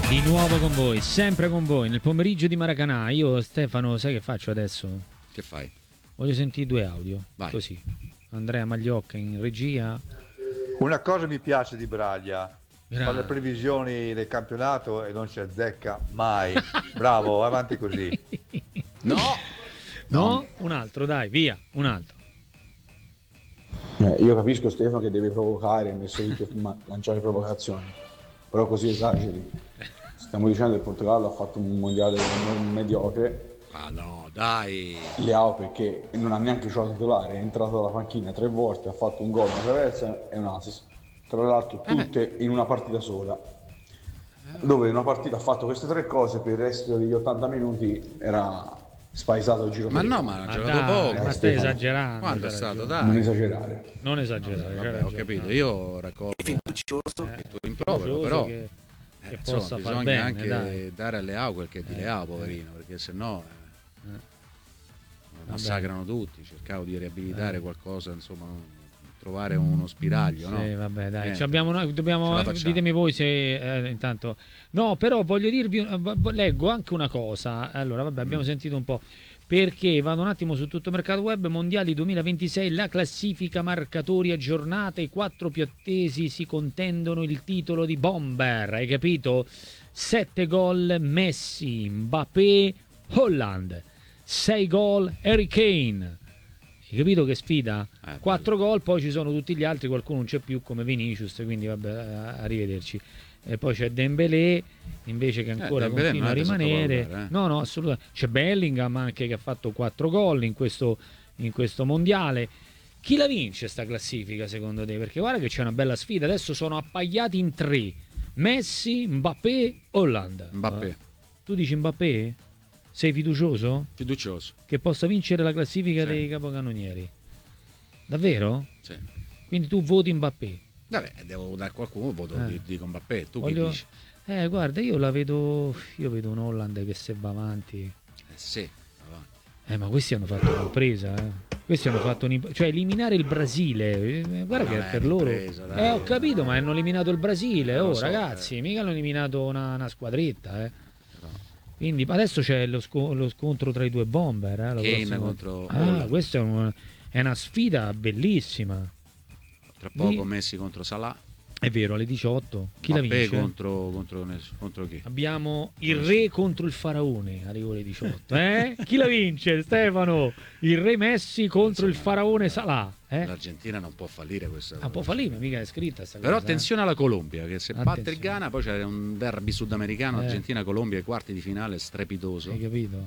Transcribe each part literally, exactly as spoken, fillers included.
Di nuovo con voi, sempre con voi, nel pomeriggio di Maracanã. Io, Stefano, sai che faccio adesso? Che fai? Voglio sentire due audio. Vai. Così. Andrea Magliocca in regia. Una cosa mi piace di Braglia. Gra- Fa le previsioni del campionato e non ci azzecca mai. Bravo, avanti così. No! No? Un altro, dai, via, un altro. Eh, io capisco Stefano che deve provocare, messo lì per ma- lanciare provocazioni, però così esageri. Stiamo dicendo che il Portogallo ha fatto un mondiale non mediocre. Ah no, dai! Leao perché non ha neanche giocato titolare, è entrato dalla panchina tre volte, ha fatto un gol, una traversa e un assist. Tra l'altro tutte in una partita sola. Dove in una partita ha fatto queste tre cose, per il resto degli ottanta minuti era spaesato il giro. Ma per no, il- ma ha Ma giocato dai, poco. ma stai esagerando. Quando è c'ha stato, ragione. Non dai? esagerare. Non esagerare. c'ha Vabbè, ho ragione. capito, io raccolgo il tuo rimprovero, però Che, che eh, possa insomma, far bisogna bene, anche dai. dare a Leao quel che è di Eh, Leao, eh. poverino, perché sennò eh, Eh. massacrano tutti. Cercavo di riabilitare Eh. qualcosa, insomma, trovare uno spiraglio, no? Sì, vabbè, dai. Niente. Ci abbiamo noi, Ce dobbiamo, la facciamo. ditemi voi se eh, intanto. No, però voglio dirvi, eh, v- leggo anche una cosa. Allora, vabbè, abbiamo Mm. sentito un po'. Perché vado un attimo su tutto il mercato web, mondiali duemilaventisei, la classifica, marcatori aggiornata, i quattro più attesi si contendono il titolo di bomber, hai capito? Sette gol Messi, Mbappé, Holland, sei gol Harry Kane. Hai capito che sfida? Eh, Quattro gol, poi ci sono tutti gli altri, qualcuno non c'è più come Vinicius, quindi vabbè, a- arrivederci. E poi c'è Dembélé, invece che ancora Eh, Dembélé continua a non è da rimanere. sottovalutare, eh. No, no, assolutamente. C'è Bellingham anche che ha fatto quattro gol in questo, in questo mondiale. Chi la vince sta classifica secondo te? Perché guarda che c'è una bella sfida. Adesso sono appaiati in tre. Messi, Mbappé, Holland. Mbappé, Eh, Tu dici Mbappé? Sei fiducioso? fiducioso. Che possa vincere la classifica Sì. dei capocannonieri? Davvero? Sì. Quindi tu voti Mbappé? Vabbè, devo dare qualcuno, voto Eh. di, di Mbappé. Tu Voglio- che dici? Eh, guarda, io la vedo. Io vedo un Holland che se va avanti. Eh, sì, avanti. Eh, ma questi hanno fatto un'impresa, eh. Questi hanno fatto un'impresa. Cioè, eliminare il Brasile. eh, Guarda Ma che non è per loro. un'impresa, dai. Eh, ho capito, ma hanno eliminato il Brasile. Lo Oh, so, ragazzi, eh. mica hanno eliminato una, una squadretta, eh. Però Quindi adesso c'è lo, sco- lo scontro tra i due bomber. Eh, la Kane prossima- contro Ah, Holland. questa è, un- è una sfida bellissima. Tra poco Lì- Messi contro Salah. È vero, alle diciotto. Chi la Mbappé vince? contro, contro, contro chi? Abbiamo il re contro il faraone alle ore diciotto. Eh? Chi la vince, Stefano? Il re Messi contro il faraone Salah. Eh? L'Argentina non può fallire questa Ah, può fallire, mica è scritta sta Però cosa, eh. attenzione alla Colombia, che se batte il Attenzione. Ghana, poi c'è un derby sudamericano, Eh. Argentina-Colombia, ai quarti di finale, strepitoso. Hai capito?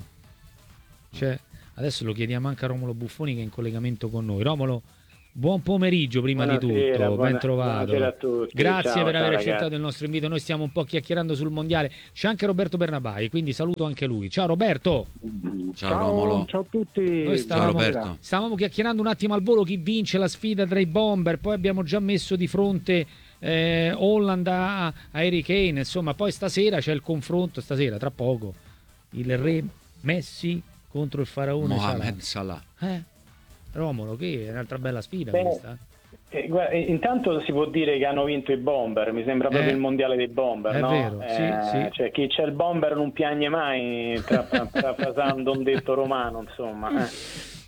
Cioè, adesso lo chiediamo anche a Romolo Buffoni che è in collegamento con noi. Romolo, buon pomeriggio prima di Buonasera, tutto, buona- ben trovato. buonasera a tutti. Grazie Ciao, per ciao, aver ragazzi. accettato il nostro invito. Noi stiamo un po' chiacchierando sul mondiale. C'è anche Roberto Bernabai, quindi saluto anche lui. Ciao Roberto. Ciao, Romolo. Ciao a tutti. Noi Ciao stavamo, Roberto. stavamo chiacchierando un attimo al volo chi vince la sfida tra i bomber, poi abbiamo già messo di fronte eh, Holland a, a Harry Kane, insomma, poi stasera c'è il confronto, stasera, tra poco, il re Messi contro il faraone Mohamed Salah. Salah. Eh? Romolo, che è un'altra bella sfida Beh, questa. Eh, guarda, eh, intanto si può dire che hanno vinto i bomber, mi sembra proprio Eh, il mondiale dei bomber, è no? vero, sì, Eh, sì. Cioè, chi c'è il bomber non piagne mai, tra- parafrasando un detto romano, insomma. eh.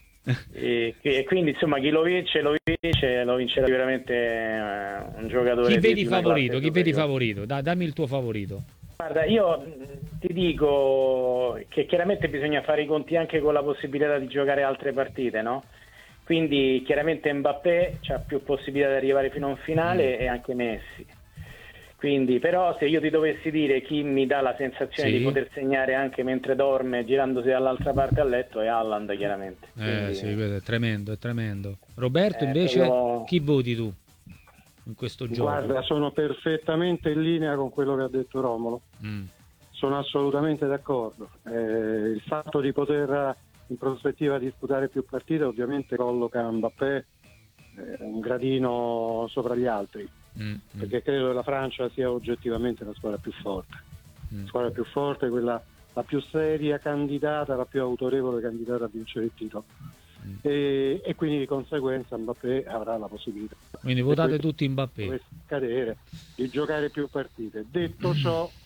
E, e quindi, insomma, chi lo vince, lo vince, lo vincerà sicuramente eh, un giocatore Chi di- vedi di una favorito? classe Chi vedi superiore. favorito? Da- dammi il tuo favorito. Guarda, io mh, ti dico che chiaramente bisogna fare i conti anche con la possibilità di giocare altre partite, no? Quindi chiaramente Mbappé ha più possibilità di arrivare fino a un finale e anche Messi. Quindi, però, se io ti dovessi dire chi mi dà la sensazione Sì. di poter segnare anche mentre dorme, girandosi dall'altra parte al letto, è Haaland, chiaramente. Eh, Quindi, sì, quello è tremendo, è tremendo. Roberto, Eh, invece, però- chi voti tu in questo gioco? Guarda, sono perfettamente in linea con quello che ha detto Romolo, Mm. sono assolutamente d'accordo. Eh, il fatto di poter eh, in prospettiva disputare più partite ovviamente colloca Mbappé eh, un gradino sopra gli altri, Mm, mm, perché credo che la Francia sia oggettivamente la squadra più forte, mm. la squadra più forte, quella la più seria candidata, la più autorevole candidata a vincere il titolo. Mm. E, e quindi di conseguenza Mbappé avrà la possibilità, Quindi votate questo tutti Mbappé. dovesse cadere, di giocare più partite. Detto ciò,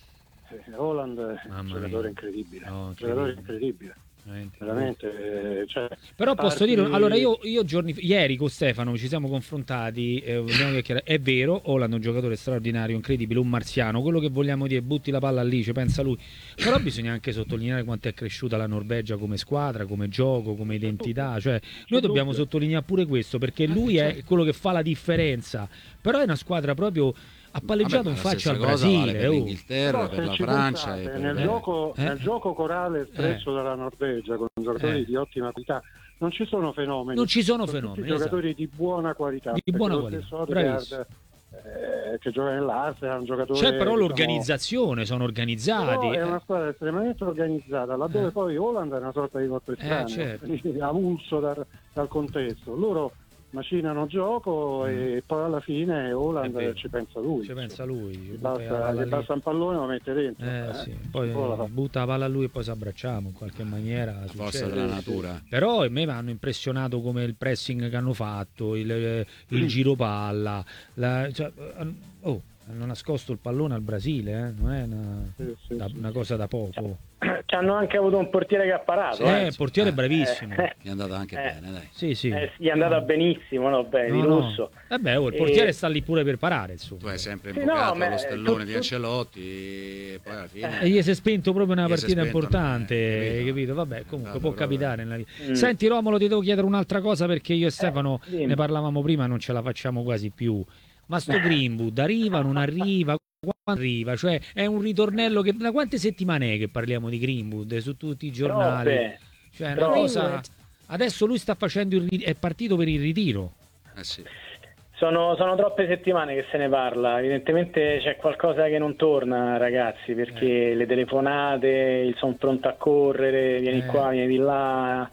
eh, Haaland è un giocatore mia. incredibile, No, un giocatore incredibile. incredibile. Veramente. Veramente, eh, cioè, Però posso parti- dire, allora io, io giorni ieri con Stefano ci siamo confrontati, eh, vogliamo chiacchierare. È vero, Haaland è un giocatore straordinario, incredibile, un marziano, quello che vogliamo dire, butti la palla lì, ci pensa lui. Però bisogna anche sottolineare quanto è cresciuta la Norvegia come squadra, come gioco, come identità, cioè noi dobbiamo sottolineare pure questo, perché lui è quello che fa la differenza, però è una squadra proprio ha palleggiato in Vabbè, ma la faccia al stessa cosa vale Brasile, per oh. l'Inghilterra, Però per se la ci Francia pensate, e per nel, eh, gioco, eh. nel gioco corale espresso dalla Norvegia con giocatori Eh. di ottima qualità non ci sono fenomeni, Non ci sono sono fenomeni, tutti giocatori di buona qualità, Di perché buona lo qualità, stesso bravissimo. Odegaard, eh, che gioca nell'Arsenal è un giocatore, C'è però diciamo, l'organizzazione, sono organizzati. però è eh. una squadra estremamente organizzata, laddove Eh. poi Haaland è una sorta di corpo estraneo, certo. avulso dal, dal contesto. Loro macinano gioco e poi alla fine È Haaland vero. ci pensa lui. Ci pensa lui. Gli butta la basta, palla gli lì. basta un pallone e lo mette dentro. Eh, eh. sì. Poi Ora- butta la palla a lui e poi ci abbracciamo in qualche maniera. la succede. forza della natura. Però a me mi hanno impressionato come il pressing che hanno fatto, il, il giro palla. La, cioè, han- oh, hanno nascosto il pallone al Brasile, eh? Non è una, Sì, sì, da- sì. una cosa da poco. Ci hanno anche avuto un portiere che ha parato. Eh, eh. il portiere è Eh, bravissimo. Eh, Gli è andata anche Eh. bene, dai. Sì, sì. eh, gli è andata benissimo, no? Beh, No, di no. lusso. Vabbè, oh, il E- portiere sta lì pure per parare, insomma. Tu hai sempre Sì, invocato no, ma- lo stellone tu- di tu- Ancelotti e poi alla fine... E gli si è spento proprio una Gli si è partita spento, importante, eh, capito? capito? Vabbè, comunque Andato può proprio- capitare nella vita. Mm. Senti Romolo, ti devo chiedere un'altra cosa perché io e Stefano dimmi. ne parlavamo prima, non ce la facciamo quasi più. Ma sto Greenwood arriva, non arriva? Quando arriva? Cioè è un ritornello che... Da quante settimane è che parliamo di Greenwood su tutti i giornali? Troppe. Cioè, una Troppe. cosa... Adesso lui sta facendo il ri- è partito per il ritiro. Eh sì. Sono, sono troppe settimane che se ne parla, evidentemente c'è qualcosa che non torna, ragazzi, perché le telefonate, il sono pronto a correre, vieni Eh. qua, vieni di là,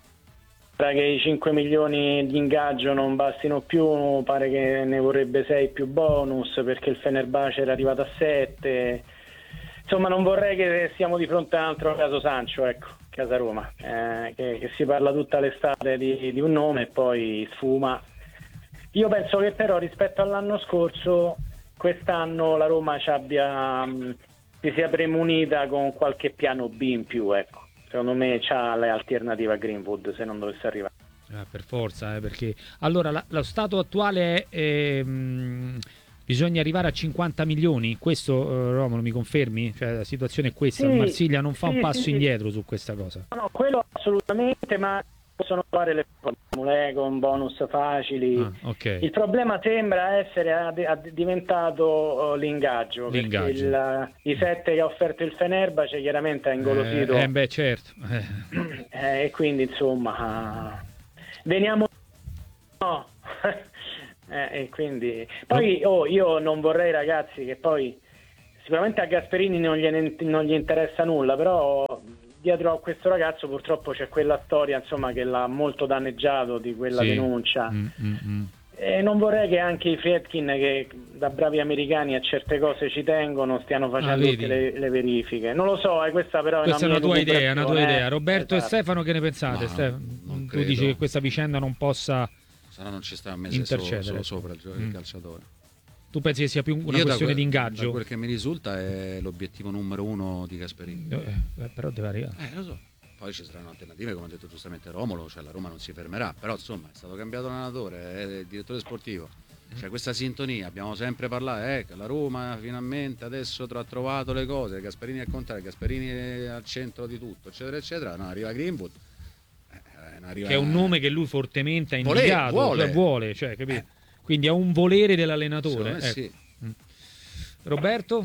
pare che i cinque milioni di ingaggio non bastino più, pare che ne vorrebbe sei più bonus perché il Fenerbahce era arrivato a sette. Insomma, non vorrei che siamo di fronte a un altro caso Sancho, ecco, Casa Roma, eh, che, che si parla tutta l'estate di, di un nome e poi sfuma. Io penso che però rispetto all'anno scorso, quest'anno la Roma ci abbia, mh, si sia premunita con qualche piano B in più, ecco. Secondo me c'ha l'alternativa a Greenwood se non dovesse arrivare. Eh, per forza, eh, perché allora la- lo stato attuale è ehm, bisogna arrivare a cinquanta milioni. Questo eh, Romolo mi confermi? Cioè, la situazione è questa, Sì, il Marsiglia non fa un sì, passo sì, sì. indietro su questa cosa. No, no, quello assolutamente, ma possono fare le formule con bonus facili. Ah, ok. Il problema sembra essere ha, ha diventato oh, l'ingaggio, L'ingaggio. perché il- i sette che ha offerto il Fenerbahce chiaramente ha ingolosito Eh, eh, beh, certo. Eh. eh, e quindi insomma veniamo no. Eh, e quindi poi oh, io non vorrei, ragazzi, che poi sicuramente a Gasperini non, gliene, non gli interessa nulla, però dietro a questo ragazzo purtroppo c'è quella storia, insomma, che l'ha molto danneggiato di quella Sì. denuncia. Mm, mm, mm. E non vorrei che anche i Friedkin, che da bravi americani a certe cose ci tengono, stiano facendo Ah, vedi? tutte le, le verifiche. Non lo so, eh, questa però Questa è una una mia tua idea, una tua elucubrazione, idea. eh. Roberto Esatto. e Stefano, che ne pensate? No, Stef- non tu credo. dici che questa vicenda non possa... Se no non ci sta un mese solo, Intercedere. solo sopra il, gio- il Mm. calciatore. Tu pensi che sia più una Io da questione quel- di Da ingaggio? quel che mi risulta è l'obiettivo numero uno di Gasperini. Eh, eh, però deve arrivare. Eh, lo so. Poi ci saranno alternative, come ha detto giustamente Romolo, cioè la Roma non si fermerà, però insomma è stato cambiato l'allenatore, è il direttore sportivo. C'è questa sintonia, abbiamo sempre parlato, eh, che la Roma finalmente adesso ha trovato le cose, Gasperini è al contrario, Gasperini è al centro di tutto, eccetera, eccetera. No, arriva Greenwood. eh, non arriva- Che è un nome che lui fortemente ha Vole- indicato, vuole. cioè vuole, cioè, capito? Quindi è un volere dell'allenatore. Secondo me ecco. sì. Roberto?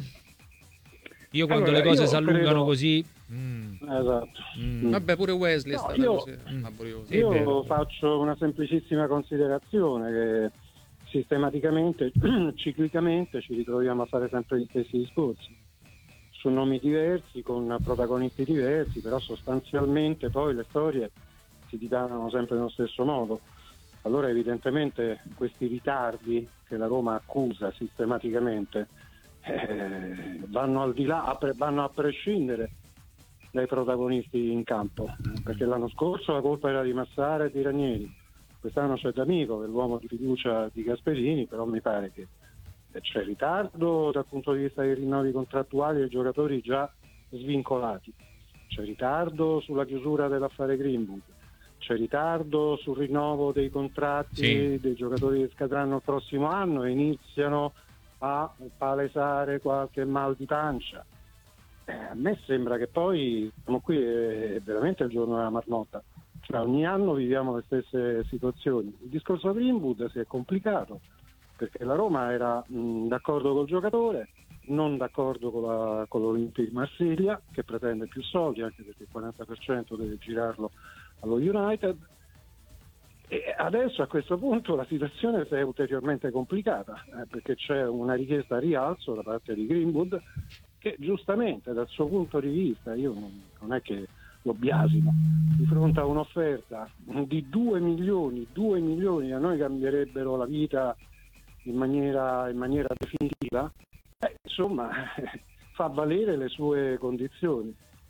Io quando Allora, le cose io si allungano credo- così... mm, Esatto. mm. Vabbè, pure Wesley è No, stato io- così, Mm. laborioso. Sì, è vero. Io faccio una semplicissima considerazione che sistematicamente, ciclicamente ci ritroviamo a fare sempre gli stessi discorsi su nomi diversi, con protagonisti diversi, però sostanzialmente poi le storie si dipanano sempre nello stesso modo. Allora evidentemente questi ritardi che la Roma accusa sistematicamente eh, vanno al di là, a pre- vanno a prescindere dai protagonisti in campo, perché l'anno scorso la colpa era di Massara e di Ranieri, quest'anno c'è D'Amico che è l'uomo di fiducia di Gasperini, però mi pare che c'è ritardo dal punto di vista dei rinnovi contrattuali dei giocatori già svincolati, c'è ritardo sulla chiusura dell'affare Greenwood, c'è ritardo sul rinnovo dei contratti Sì. dei giocatori che scadranno il prossimo anno e iniziano a palesare qualche mal di pancia. Eh, a me sembra che poi siamo qui, è veramente il giorno della marmotta, cioè ogni anno viviamo le stesse situazioni. Il discorso Greenwood si è complicato perché la Roma era mh, d'accordo col giocatore, non d'accordo con, la, con l'Olympique Marsiglia, che pretende più soldi, anche perché il quaranta per cento deve girarlo allo United, e adesso a questo punto la situazione si è ulteriormente complicata, eh, perché c'è una richiesta a rialzo da parte di Greenwood che giustamente dal suo punto di vista, io non, non è che lo biasimo, di fronte a un'offerta di due milioni, due milioni a noi cambierebbero la vita in maniera, in maniera definitiva, eh, insomma fa valere le sue condizioni.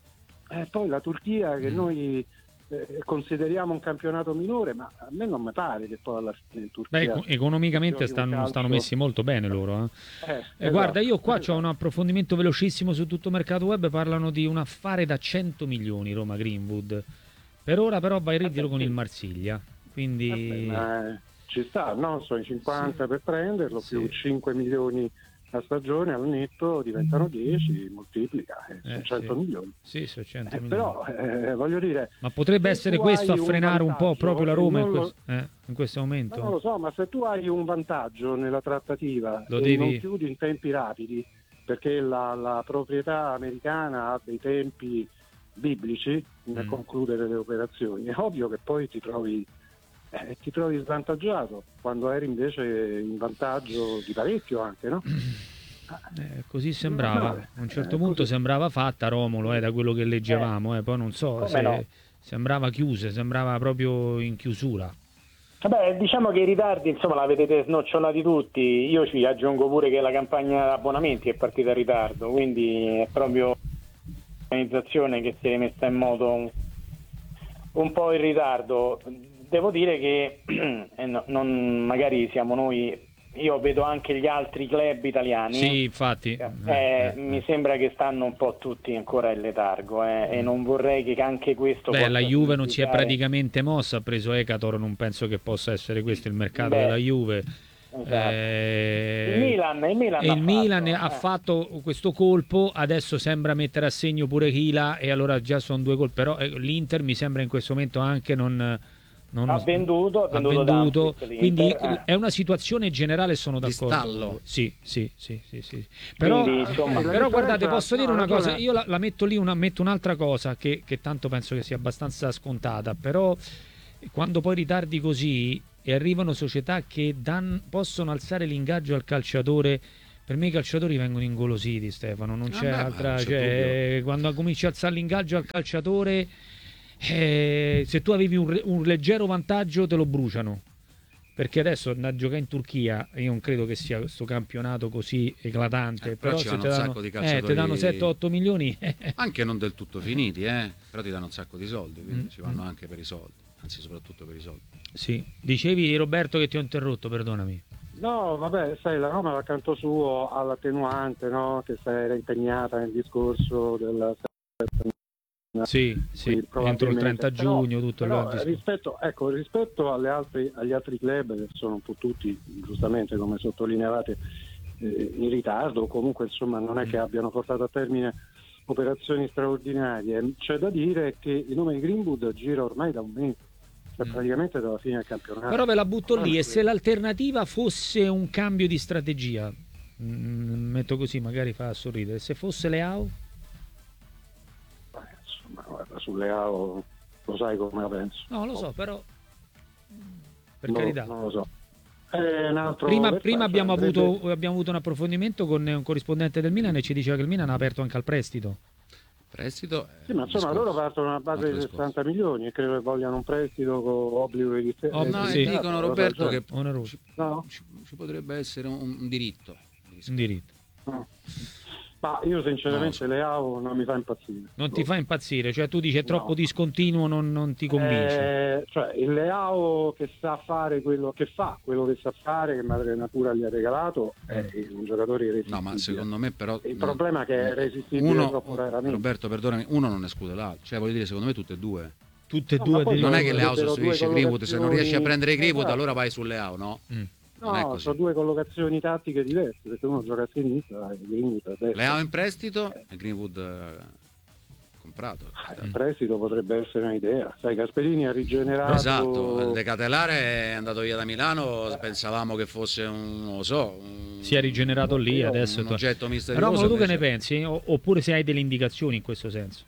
E poi la Turchia, che noi eh, consideriamo un campionato minore, ma a me non mi pare che poi alla fine in Turchia... Beh, eco- economicamente giochi un stanno, calcio- stanno messi molto bene loro. Eh. Eh, Eh, esatto, guarda, io qua esatto. ho un approfondimento velocissimo su tutto il mercato web, parlano di un affare da cento milioni Roma Greenwood. Per ora però va in ritiro Eh beh, con sì. il Marsiglia, quindi Vabbè, ma, eh, ci sta, no? Sono i cinquanta Sì. per prenderlo, Sì. più cinque milioni a stagione al netto diventano dieci, moltiplica, eh, sono Eh, cento sì. milioni. sì, sono cento Eh, milioni. però eh, voglio dire, Ma potrebbe se essere tu questo a hai un frenare un po' vantaggio proprio la e Roma in, non lo- questo, eh, in questo ma momento? non lo so, ma se tu hai un vantaggio nella trattativa Lo e devi- non chiudi in tempi rapidi, perché la, la proprietà americana ha dei tempi biblici nel Mm. concludere le operazioni, è ovvio che poi ti trovi eh, ti trovi svantaggiato quando eri invece in vantaggio di parecchio anche, no? Eh, così sembrava, Normale. a un certo Eh, punto così. sembrava fatta Romolo, eh, da quello che leggevamo, eh, poi non so Come se no? sembrava chiusa, sembrava proprio in chiusura. Vabbè, diciamo che i ritardi, insomma, l'avete snocciolati tutti. Io ci aggiungo pure che la campagna abbonamenti è partita in ritardo, quindi è proprio un'organizzazione che si è messa in moto un, un po' in ritardo. Devo dire che eh, no, non, magari siamo noi, io vedo anche gli altri club italiani. Sì, infatti. Eh, eh, eh. mi sembra che stanno un po' tutti ancora in letargo eh, e non vorrei che anche questo Beh, possa la Juve non si è significare- praticamente mossa, ha preso Ecator, non penso che possa essere questo il mercato Beh, della Juve. esatto. Eh, Il Milan, il Milan e ha il Milan fatto, ha eh. fatto questo colpo, adesso sembra mettere a segno pure Chila e allora già sono due colpi, però eh, l'Inter mi sembra in questo momento anche non... non Ha venduto, ha ha venduto venduto, Dumfries, l'Inter, quindi eh. è una situazione generale, sono Di d'accordo. stallo. Sì, sì, sì, sì, sì. Però, Quindi, insomma, la però guardate, differenza- posso dire no, una ragione- cosa, io la, la metto lì, una, metto un'altra cosa che, che tanto penso che sia abbastanza scontata, però quando poi ritardi così e arrivano società che dan- possono alzare l'ingaggio al calciatore, per me i calciatori vengono ingolositi, Stefano, non c'è Vabbè, ma altra, non c'è cioè, quando cominci a alzare l'ingaggio al calciatore, eh, se tu avevi un, re- un leggero vantaggio te lo bruciano. Perché adesso andare a giocare in Turchia, io non credo che sia questo campionato così eclatante, Eh, però, però ci se vanno ti un danno, sacco di eh, calciatori- ti danno sette otto milioni, Anche non del tutto finiti, eh? Però ti danno un sacco di soldi, quindi Mm, ci vanno mm. anche per i soldi, anzi soprattutto per i soldi. sì. Dicevi Roberto che ti ho interrotto, perdonami. No, vabbè, sai, la Roma dal canto suo ha l'attenuante, no? Che si era impegnata nel discorso del Sì, sì, Quindi entro il probabilmente- trenta però- giugno tutto il però, discorso. rispetto, ecco, rispetto alle altri, agli altri club che sono un po' tutti, giustamente come sottolineavate, eh, in ritardo, o comunque insomma non è che abbiano portato a termine operazioni straordinarie, c'è da dire che il nome di Greenwood gira ormai da un mese, cioè Mm. praticamente dalla fine del campionato. Però ve la butto lì, e Eh, se l'alternativa fosse un cambio di strategia, mm, metto così, magari fa sorridere, se fosse Leao? eh, insomma, guarda, sulle A O lo sai come la penso. No, lo so, però per No, carità. non lo so. È un altro Prima, versaggio, prima abbiamo, andrebbe- avuto, abbiamo avuto un approfondimento con un corrispondente del Milan e ci diceva che il Milan ha aperto anche al prestito. Prestito è Sì, ma un insomma discorso. loro partono a base Altro di discorso. sessanta milioni e credo che vogliano un prestito con obbligo di difesa. Oh, No, sì. e dicono Roberto che Oneroso. ci, No? ci- ci potrebbe essere un, un diritto. di Un diritto. No. Ma io sinceramente No, Leao non mi fa impazzire. Non ti fa impazzire, cioè tu dici è troppo No. discontinuo, non, non ti convince. Eh, cioè il Leao che sa fare quello che fa, quello che sa fare, che madre natura gli ha regalato, è un giocatore irresistibile. no, ma secondo me però Il no, problema è che è resistibile uno, troppo raramente. Roberto, perdonami, uno non esclude l'altro, cioè voglio dire, secondo me tutte e due. Tutte e No, due ma poi dei- Non è che Due- Leao due sostituisce Greenwood, se non riesci a prendere Greenwood Esatto. allora vai su Leao, no? Mm. Non è No, così. sono due collocazioni tattiche diverse, perché uno gioca a sinistra e Greenwood a destra. Leao in prestito e Greenwood eh, comprato. Eh, Il prestito potrebbe essere un'idea. Sai, Gasperini ha rigenerato. Esatto, De Catelare è andato via da Milano, pensavamo che fosse un, non lo so, un, Si è rigenerato lì, Io- adesso... un oggetto misterioso. Romolo, tu che ne invece- pensi? O- oppure se hai delle indicazioni in questo senso?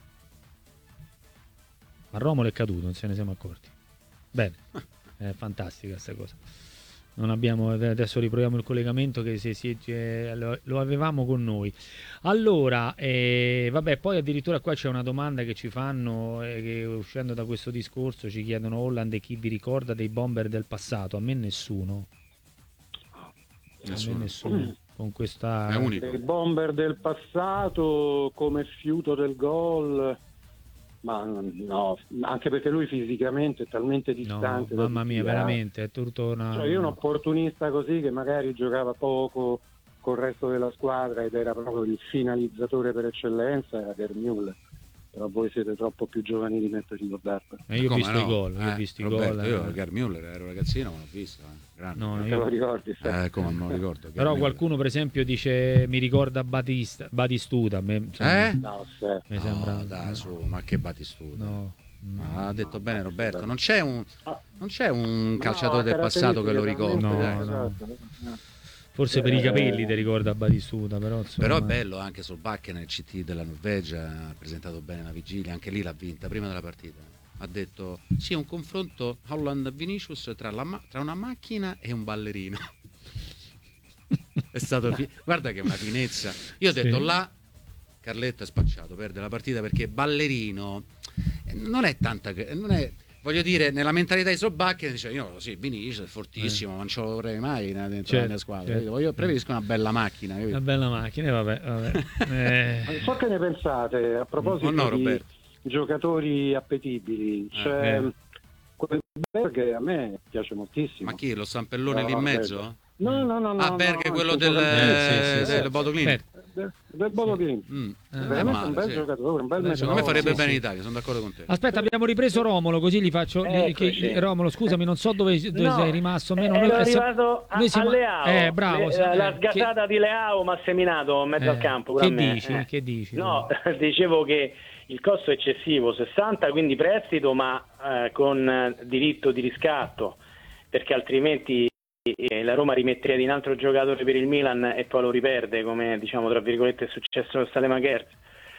Ma Romolo è caduto, non se ne siamo accorti. Bene, è fantastica questa cosa. Non abbiamo, adesso riproviamo il collegamento che se, si- eh, lo, lo avevamo con noi. Allora, eh, vabbè, poi addirittura qua c'è una domanda che ci fanno, eh, che uscendo da questo discorso ci chiedono Holland e chi vi ricorda dei bomber del passato. A me nessuno. A me Nessuno. nessuno. Con questa... È unico. Il bomber del passato come fiuto del gol. Ma no, anche perché lui fisicamente è talmente No, distante. da mamma mia, tutti gli altri. veramente, è tutto una... Cioè, io un opportunista così che magari giocava poco col resto della squadra ed era proprio il finalizzatore per eccellenza era Gerd Müller. Però voi siete troppo più giovanili per ricordarvelo. Ma io ho Come visto no? i gol, io ho Eh, visto i Roberto, gol. Io eh. Gerd Müller ero ragazzino, ma l'ho visto. eh, grande. No, Non te io- lo ricordi? sai? Eh, come non lo ricordo. Gerd Però Müller. qualcuno per esempio dice mi ricorda Batista, Batistuta, a me, insomma, Eh? No, se- mi No, sembra... dai, su, ma che Batistuta. No. Ah, ha detto bene Roberto, non c'è un, non c'è un No, calciatore del passato che lo ricorda. No, dai. no. Esatto. Forse per i Eh, capelli ti ricorda Batistuta, però insomma... Però è bello anche Solbakken nel C T della Norvegia, ha presentato bene la vigilia, anche lì l'ha vinta prima della partita. Ha detto sì, è un confronto Holland-Vinicius tra, la ma- tra una macchina e un ballerino. È stato fi- guarda che è una finezza. Io ho Sì. detto là Carletto è spacciato, perde la partita perché ballerino eh, non è tanta che- non è, voglio dire, nella mentalità di Solbakken dice io sì, Vinicius è fortissimo, ma non ce lo vorrei mai dentro Certo, la mia squadra. certo. Voglio, preferisco una bella macchina, capito? Una bella macchina, vabbè, vabbè. Eh, Non so che ne pensate a proposito Oh no, di Roberto. giocatori appetibili. C'è Eh. quel Berg che a me piace moltissimo. Ma chi? Lo stampellone No, lì in no, mezzo? No, no, no, no. Ah, no, Berg è no, quello il del, centrocampista. Eh, sì, sì, del sì. Bodo Clint. Beh, del, del Bodo Glimt. Mm. Eh, Veramente male, un bel sì. giocatore, un bel Beh, Secondo me No, farebbe sì, bene sì. in Italia, sono d'accordo con te. Aspetta, abbiamo ripreso Romolo, così gli faccio... Eccoci. che- Romolo, scusami, non so dove, dove No, sei rimasto. A me non- ero eh, sa- arrivato a, noi siamo- a Leao. Eh, bravo. Le- sì, la eh, sgasata di Leao mi ha seminato in mezzo eh, al campo. pure Che a me, dici? eh. Che dici? No, dicevo che il costo è eccessivo, sessanta, quindi prestito, ma eh, con eh, diritto di riscatto, perché altrimenti eh, la Roma rimetterebbe in altro giocatore per il Milan e poi lo riperde, come diciamo tra virgolette è successo con Salemaker.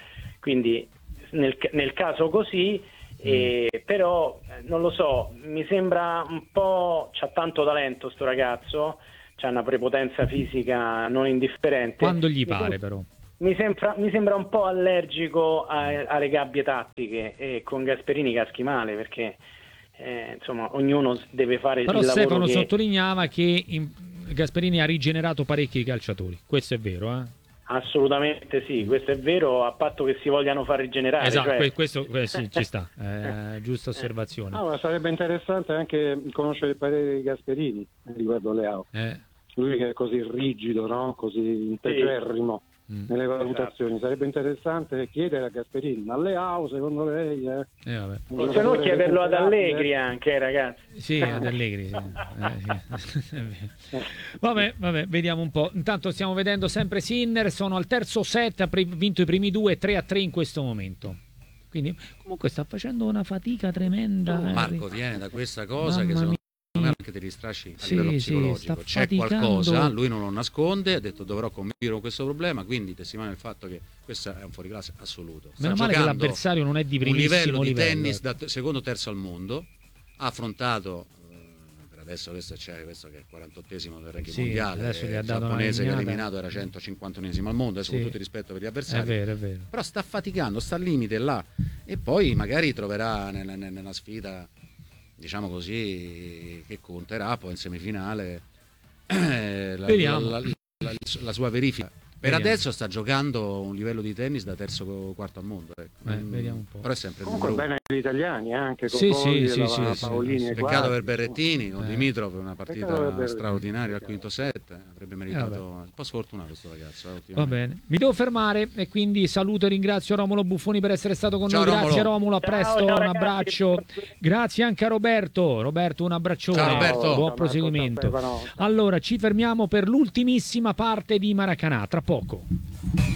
Quindi nel, nel caso così, eh, però eh, non lo so, mi sembra un po', c'ha tanto talento sto ragazzo, c'ha una prepotenza fisica non indifferente. Quando gli Mi pare, sem- però. Mi sembra, mi sembra un po' allergico a- alle gabbie tattiche e con Gasperini caschi male perché eh, insomma ognuno deve fare Però il lavoro Stefano che... sottolineava che in- Gasperini ha rigenerato parecchi calciatori. Questo è vero, eh? Assolutamente sì, questo è vero, a patto che si vogliano far rigenerare. Esatto, cioè- que- questo que- sì, ci sta. Eh, giusta osservazione. No, ma sarebbe interessante anche conoscere il parere di Gasperini riguardo Leao. Eh, Lui che è così rigido, no? Così integerrimo Mm. nelle valutazioni. Sarebbe interessante chiedere a Gasperini, ma Leao secondo lei è eh, vabbè. un O se no giocatore chiederlo ad recuperabile? Allegri anche, eh, ragazzi. Sì, ad Allegri, sì. Eh, sì. È vero. Vabbè, vabbè, vediamo un po'. Intanto stiamo vedendo sempre Sinner, sono al terzo set, ha pre- vinto i primi due, tre a tre in questo momento. Quindi comunque sta facendo una fatica tremenda. Marco viene da questa cosa Mamma che secondo mia. me anche ti distrasci a Sì, livello sì, psicologico. sta C'è faticando. qualcosa, lui non lo nasconde, ha detto dovrò convivere con questo problema, quindi testimonia il fatto che questo è un fuoriclasse assoluto. Sta Meno male che giocando l'avversario non è di un primissimo livello di livello, tennis ecco. da secondo terzo al mondo, ha affrontato eh, per adesso questo, c'è, questo che è il quarantottesimo del ranking Sì, mondiale, adesso gli ha il dato una giapponese che ha legnata. eliminato era centocinquantunesimo al mondo, adesso Sì. con tutto il rispetto per gli È avversari, vero, è vero. però sta faticando, sta al limite là e poi magari troverà nella, nella sfida, diciamo così, che conterà poi in semifinale eh, la, Vediamo. la- la- la- la sua verifica Per Vediamo. adesso sta giocando un livello di tennis da terzo o quarto al mondo. Ecco. Eh, Mm, vediamo un po'. Però è sempre il Comunque numero uno. bene gli italiani anche con Sì, Bolli, sì, sì, la sì, sì, Paolini sì. e Peccato Guardi. per Berrettini, con Eh. Dimitrov, una Peccato per partita Berrettini. straordinaria al quinto set, avrebbe meritato, vabbè. un po' sfortunato sto ragazzo. eh, Va ultimamente. bene, mi devo fermare e quindi saluto e ringrazio Romolo Buffoni per essere stato con Ciao, noi. Grazie Romolo. Romulo, a Ciao, presto, ciao, un ragazzi. abbraccio. Grazie anche a Roberto. Roberto, un abbraccione. Ciao, Roberto. Buon proseguimento. Stefano. Allora, ci fermiamo per l'ultimissima parte di Maracanà, tra poco.